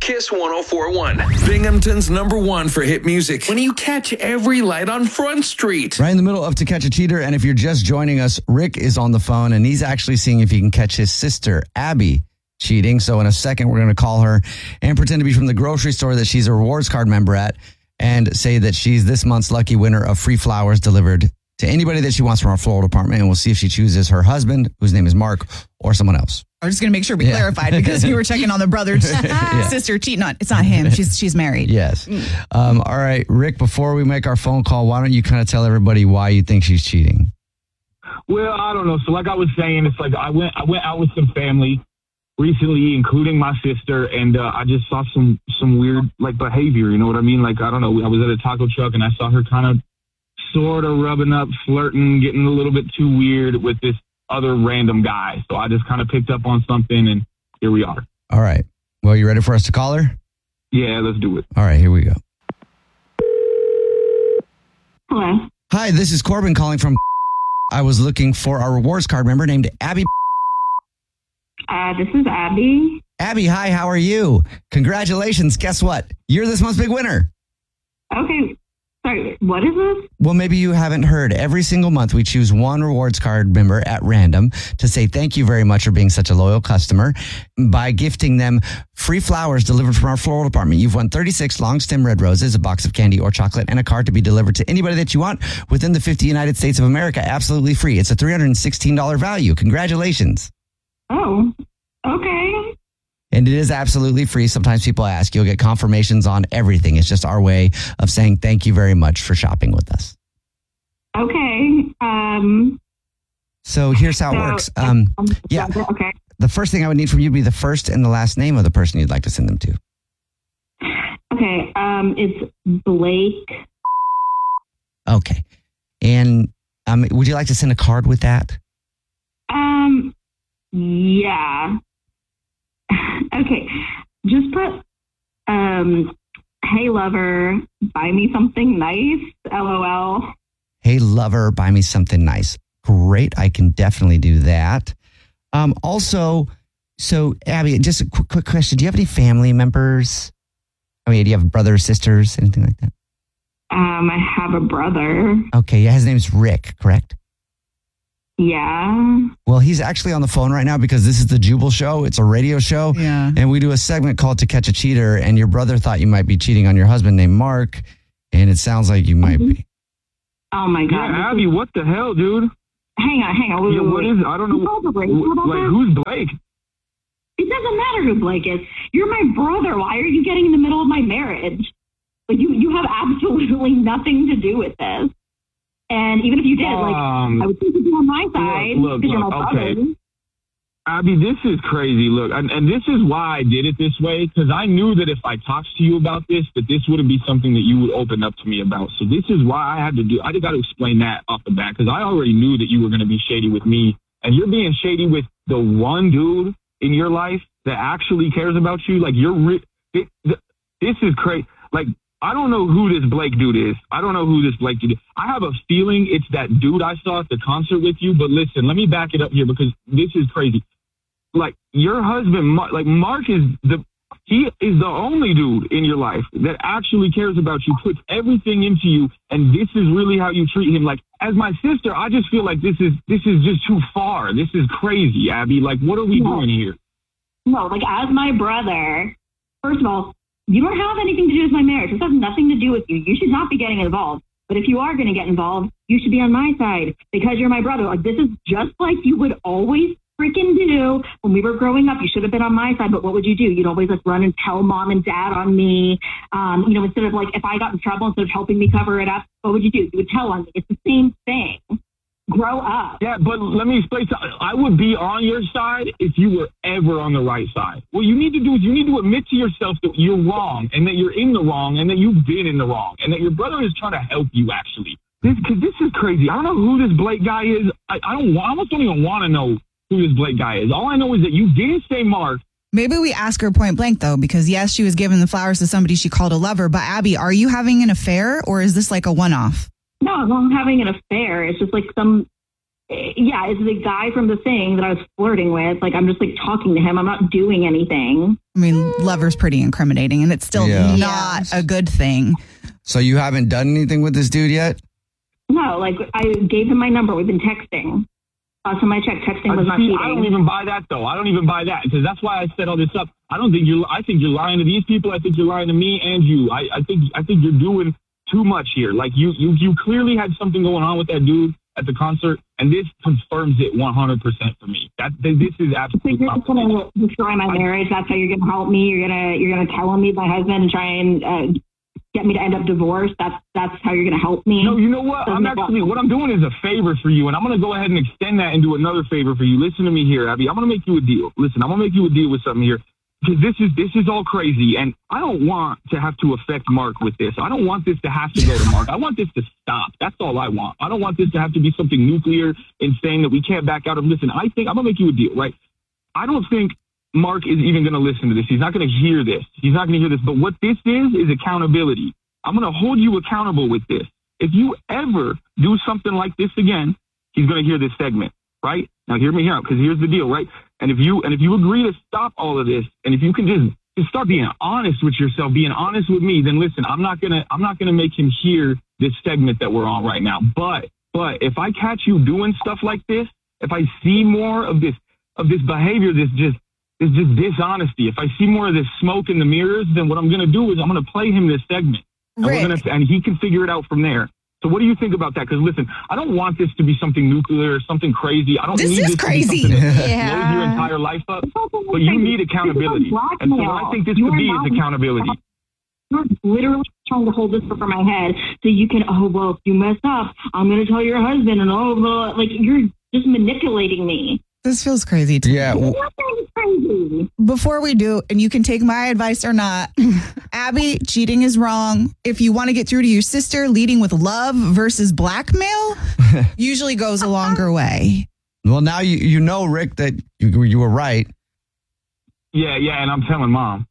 Kiss 104.1. Binghamton's #1 for hit music. When you catch every light on Front Street. Right in the middle of To Catch a Cheater. And if you're just joining us, Rick is on the phone and he's actually seeing if he can catch his sister, Abby, cheating. So in a second, we're going to call her and pretend to be from the grocery store that she's a rewards card member at and say that she's this month's lucky winner of free flowers delivered to anybody that she wants from our floral department. And we'll see if she chooses her husband, whose name is Mark, or someone else. I'm just going to make sure we clarified because you were checking on the brother sister cheating on. It's not him. She's married. Yes. All right, Rick, before we make our phone call, why don't you kind of tell everybody why you think she's cheating? Well, I don't know. So like I was saying, it's like I went out with some family recently, including my sister, and I just saw some weird like behavior. You know what I mean? Like, I don't know. I was at a taco truck and I saw her kind of sort of rubbing up, flirting, getting a little bit too weird with this other random guy. So I just kind of picked up on something, and here we are. All right. Well, you ready for us to call her? Yeah, let's do it. All right, here we go. Hello. Hi, this is Corbin calling from. I was looking for our rewards card member named Abby. This is Abby. Abby, hi, how are you? Congratulations. Guess what? You're this month's big winner. Okay. Sorry, what is this? Well, maybe you haven't heard. Every single month, we choose one rewards card member at random to say thank you very much for being such a loyal customer by gifting them free flowers delivered from our floral department. You've won 36 long stem red roses, a box of candy or chocolate, and a card to be delivered to anybody that you want within the 50 United States of America. Absolutely free. It's a $316 value. Congratulations. Oh, okay. And it is absolutely free. Sometimes people ask, you'll get confirmations on everything. It's just our way of saying thank you very much for shopping with us. Okay. So here's how it works. Yeah. Okay. The first thing I would need from you would be the first and the last name of the person you'd like to send them to. Okay. It's Blake. Okay. And would you like to send a card with that? Yeah. Okay. Just put, hey lover, buy me something nice, LOL. Hey lover, buy me something nice. Great. I can definitely do that. Also, so Abby, just a quick question. Do you have any family members? I mean, do you have brothers, sisters, anything like that? I have a brother. Okay. Yeah. His name's Rick, correct? Yeah. Well, he's actually on the phone right now because this is the Jubal Show. It's a radio show. Yeah. And we do a segment called To Catch a Cheater. And your brother thought you might be cheating on your husband named Mark. And it sounds like you might be. Oh, my God. Yeah, Abby, what the hell, dude? Hang on. Yeah, what is it? I don't know. Like, who's Blake? It doesn't matter who Blake is. You're my brother. Why are you getting in the middle of my marriage? Like, you have absolutely nothing to do with this. And even if you did, I would think you'd be on my side. Look, you're my brother. okay. Abby, this is crazy. Look, and this is why I did it this way, because I knew that if I talked to you about this, that this wouldn't be something that you would open up to me about. So this is why I got to explain that off the bat, because I already knew that you were going to be shady with me, and you're being shady with the one dude in your life that actually cares about you. Like, this is crazy. Like, I don't know who this Blake dude is. I have a feeling it's that dude I saw at the concert with you. But listen, let me back it up here because this is crazy. Like, your husband, Mark is the only dude in your life that actually cares about you, puts everything into you, and this is really how you treat him. Like, as my sister, I just feel like this is just too far. This is crazy, Abby. Like, what are we doing here? No, like, as my brother, first of all, you don't have anything to do with my marriage. This has nothing to do with you. You should not be getting involved. But if you are going to get involved, you should be on my side because you're my brother. Like, this is just like you would always freaking do when we were growing up. You should have been on my side, but what would you do? You'd always like run and tell mom and dad on me. Instead of like, if I got in trouble, instead of helping me cover it up, what would you do? You would tell on me. It's the same thing. Grow up. Yeah, but let me explain something. I would be on your side if you were ever on the right side. What you need to do is you need to admit to yourself that you're wrong and that you're in the wrong and that you've been in the wrong and that your brother is trying to help you actually. This is crazy. I don't know who this Blake guy is. I almost don't even want to know who this Blake guy is. All I know is that you didn't say Mark. Maybe we ask her point blank, though, because yes, she was giving the flowers to somebody she called a lover. But Abby, are you having an affair or is this like a one-off? No, I'm not having an affair. It's just like some Yeah, it's the guy from the thing that I was flirting with. Like, I'm just like talking to him. I'm not doing anything. I mean, lover's pretty incriminating, and it's still not a good thing. So you haven't done anything with this dude yet? No, like I gave him my number. We've been texting. So my texting was not cheating. I don't even buy that though. I don't even buy that because that's why I set all this up. I think you're lying to these people. I think you're lying to me and you. I think you're doing too much here. Like you clearly had something going on with that dude at the concert, and this confirms it 100% for me. This is absolutely. You're going to destroy my marriage. That's how you're going to help me. You're going to tell me my husband and try and get me to end up divorced. That's how you're going to help me. No, you know what? What I'm doing is a favor for you, and I'm going to go ahead and extend that and do another favor for you. Listen to me here, Abby. I'm going to make you a deal. Listen, I'm going to make you a deal with something here. Because this is all crazy, and I don't want to have to affect Mark with this. I don't want this to have to go to Mark. I want this to stop. That's all I want. I don't want this to have to be something nuclear and saying that we can't back out of. Listen, I'm going to make you a deal, right? I don't think Mark is even going to listen to this. He's not going to hear this. He's not going to hear this. But what this is accountability. I'm going to hold you accountable with this. If you ever do something like this again, he's going to hear this segment, right? Now hear me out, because here's the deal, right? And if you agree to stop all of this, and if you can just start being honest with yourself, being honest with me, then listen, I'm not gonna make him hear this segment that we're on right now. But if I catch you doing stuff like this, if I see more of this behavior, this just dishonesty, if I see more of this smoke in the mirrors, then what I'm gonna do is I'm gonna play him this segment, and he can figure it out from there. So what do you think about that? Because listen, I don't want this to be something nuclear or something crazy. I don't need this crazy. to be something that blows your entire life up. But you need accountability. And so what I think this could be is accountability. You're literally trying to hold this over my head so you can, if you mess up, I'm going to tell your husband, and like you're just manipulating me. This feels crazy to me. Yeah. Crazy. Before we do, and you can take my advice or not, Abby, cheating is wrong. If you want to get through to your sister, leading with love versus blackmail usually goes a longer way. Well, now you know, Rick, that you were right. Yeah, and I'm telling Mom.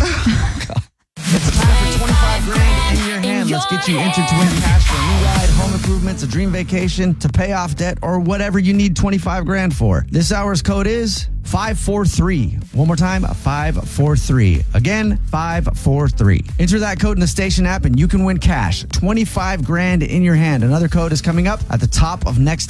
It's time for 25 grand in your hand. Let's get you entered to win cash for a new ride, home improvements, a dream vacation, to pay off debt, or whatever you need 25 grand for. This hour's code is 543. One more time, 543. Again, 543. Enter that code in the station app and you can win cash. 25 grand in your hand. Another code is coming up at the top of next